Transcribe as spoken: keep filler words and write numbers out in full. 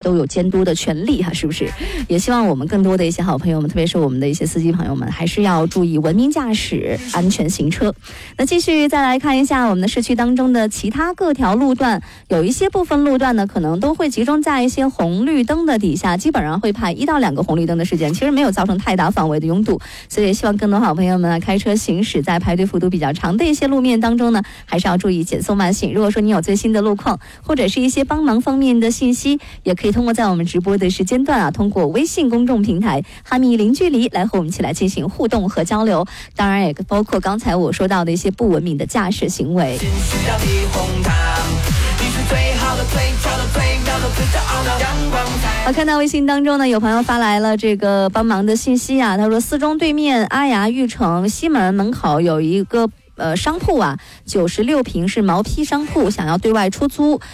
都有监督的权利哈，是不是？也希望我们更多的一些好朋友们，特别是我们的一些司机朋友们，还是要注意文明驾驶，安全行车。那继续再来看一下我们的市区当中的其他各条路段，有一些部分路段呢，可能都会集中在一些红绿灯的底下，基本上会排一到两个红绿灯的时间，其实没有造成太大范围的拥堵，所以也希望更多好朋友们开车行驶在排队幅度比较长的一些路面当中呢，还是要注意减速慢行。如果说你有最新的路况或者是一些帮忙方面的信息，也可以通过在我们直播的时间段啊，通过微信公众平台哈密零距离来和我们一起来进行互动和交流，当然也包括刚才我说到的一些不文明的驾驶行为。我看到微信当中呢，有朋友发来了这个帮忙的信息啊，他说四中对面阿雅玉城西门门口有一个呃商铺啊，九十六平是毛坯商铺，想要对外出租，